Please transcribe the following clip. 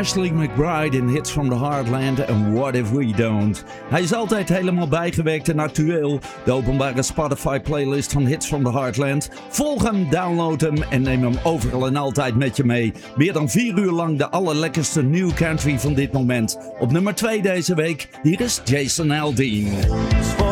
Ashley McBryde in Hits from the Heartland en What If We Don't. Hij is altijd helemaal bijgewerkt en actueel. De openbare Spotify playlist van Hits from the Heartland. Volg hem, download hem en neem hem overal en altijd met je mee. Meer dan 4 uur lang de allerlekkerste new country van dit moment. Op nummer 2 deze week, hier is Jason Aldean.